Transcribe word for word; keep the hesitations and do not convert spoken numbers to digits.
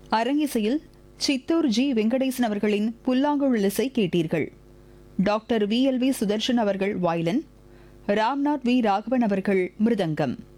அரங்கிசையில் Chittoor G Venkatesan அவர்களின் புல்லாங்குழல் இசை கேட்டீர்கள். Doctor V L V Sudarshan அவர்கள் வயலின், ராம்நாத் வி ராகவன் அவர்கள் மிருதங்கம்.